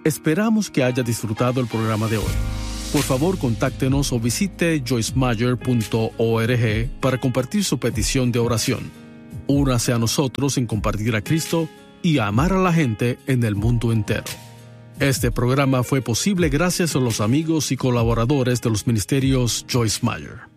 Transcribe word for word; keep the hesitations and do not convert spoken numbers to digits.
Esperamos que haya disfrutado el programa de hoy. Por favor, contáctenos o visite joyce meyer punto org para compartir su petición de oración. Únase a nosotros en compartir a Cristo y a amar a la gente en el mundo entero. Este programa fue posible gracias a los amigos y colaboradores de los ministerios Joyce Meyer.